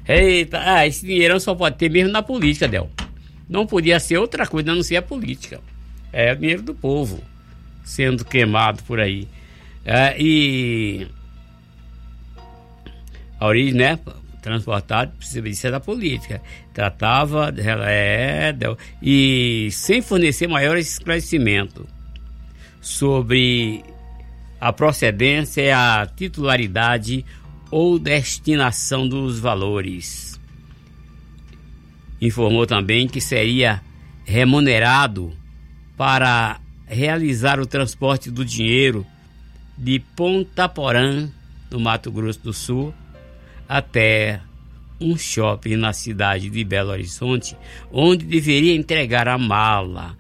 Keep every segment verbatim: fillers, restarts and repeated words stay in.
Eita, ah, esse dinheirão só pode ter mesmo na política, Del. Não podia ser outra coisa, a não ser a política. É o dinheiro do povo sendo queimado por aí. É, e a origem, né? Transportado, precisa ser da política. Tratava, é, Del, e sem fornecer maiores esclarecimentos sobre a procedência, a titularidade ou destinação dos valores. Informou também que seria remunerado para realizar o transporte do dinheiro de Ponta Porã, no Mato Grosso do Sul, até um shopping na cidade de Belo Horizonte, onde deveria entregar a mala,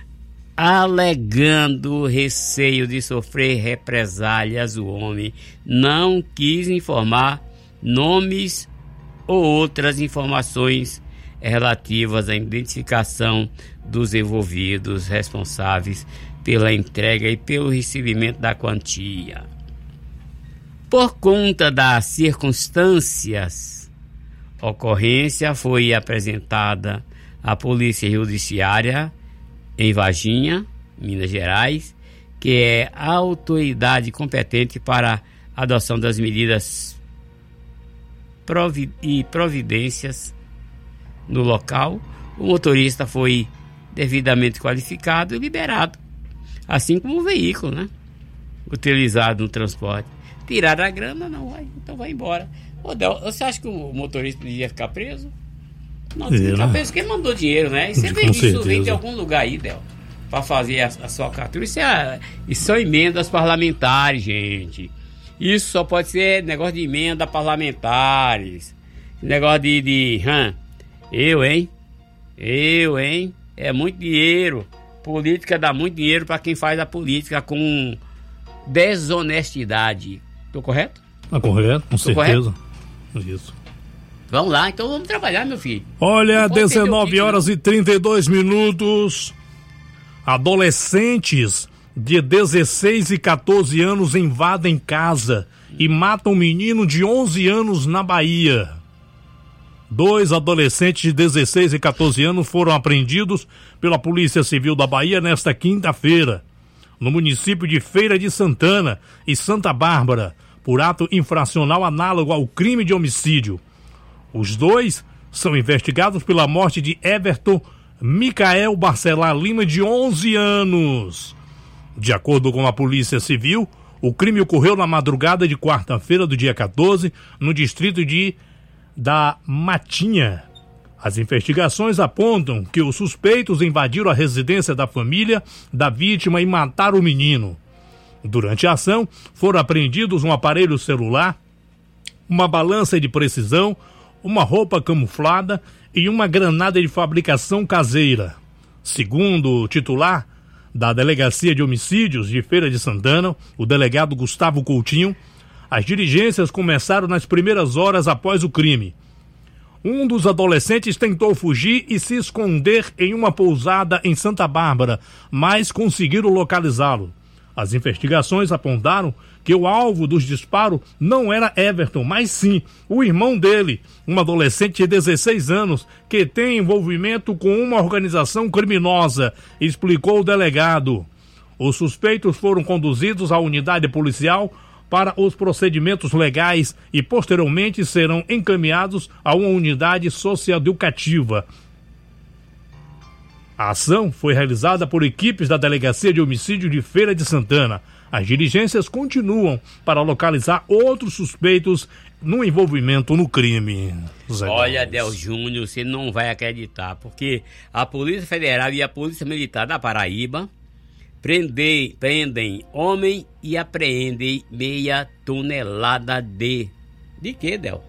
alegando receio de sofrer represálias. O homem não quis informar nomes ou outras informações relativas à identificação dos envolvidos responsáveis pela entrega e pelo recebimento da quantia. Por conta das circunstâncias, a ocorrência foi apresentada à Polícia Judiciária em Varginha, Minas Gerais, que é a autoridade competente para a adoção das medidas provi- e providências no local. O motorista foi devidamente qualificado e liberado, assim como o veículo, né, utilizado no transporte. Tiraram a grana, não vai, então vai embora. Ô, Del, você acha que o motorista ia ficar preso? Não, tem que ficar preso porque mandou dinheiro, né? E você vê isso vem de algum lugar aí, Del, para fazer a, a sua captura. Isso, é, isso são emendas parlamentares, gente. Isso só pode ser negócio de emenda parlamentares. Negócio de... de hum, eu, hein? Eu, hein? É muito dinheiro. Política dá muito dinheiro para quem faz a política com desonestidade. Tô correto? Tá correto, com Tô certeza. Correto? Isso. Vamos lá, então vamos trabalhar, meu filho. Olha, dezenove horas e trinta e dois minutos. Adolescentes de dezesseis e quatorze anos invadem casa e matam um menino de onze anos na Bahia. Dois adolescentes de dezesseis e quatorze anos foram apreendidos pela Polícia Civil da Bahia nesta quinta-feira, no município de Feira de Santana e Santa Bárbara, por ato infracional análogo ao crime de homicídio. Os dois são investigados pela morte de Everton Micael Barcelar Lima, de onze anos. De acordo com a Polícia Civil, o crime ocorreu na madrugada de quarta-feira do dia quatorze, no distrito de da Matinha. As investigações apontam que os suspeitos invadiram a residência da família da vítima e mataram o menino. Durante a ação, foram apreendidos um aparelho celular, uma balança de precisão, uma roupa camuflada e uma granada de fabricação caseira. Segundo o titular da Delegacia de Homicídios de Feira de Santana, o delegado Gustavo Coutinho, as diligências começaram nas primeiras horas após o crime. Um dos adolescentes tentou fugir e se esconder em uma pousada em Santa Bárbara, mas conseguiram localizá-lo. As investigações apontaram que o alvo dos disparos não era Everton, mas sim o irmão dele, um adolescente de dezesseis anos que tem envolvimento com uma organização criminosa, explicou o delegado. Os suspeitos foram conduzidos à unidade policial para os procedimentos legais e posteriormente serão encaminhados a uma unidade socioeducativa. A ação foi realizada por equipes da Delegacia de Homicídio de Feira de Santana. As diligências continuam para localizar outros suspeitos no envolvimento no crime. Zé Olha, Del Júnior, você não vai acreditar, porque a Polícia Federal e a Polícia Militar da Paraíba prendem, prendem homem e apreendem meia tonelada de... De quê, Del?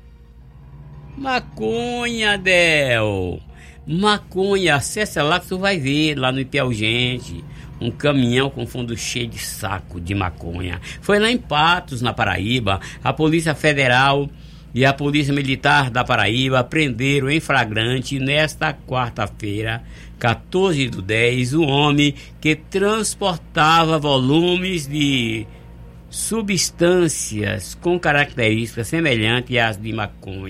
Maconha, Del! Maconha, acessa lá que tu vai ver, lá no Ipiau Gente, um caminhão com fundo cheio de saco de maconha. Foi lá em Patos, na Paraíba. A Polícia Federal e a Polícia Militar da Paraíba prenderam em flagrante nesta quarta-feira, quatorze do dez, um homem que transportava volumes de substâncias com características semelhantes às de maconha.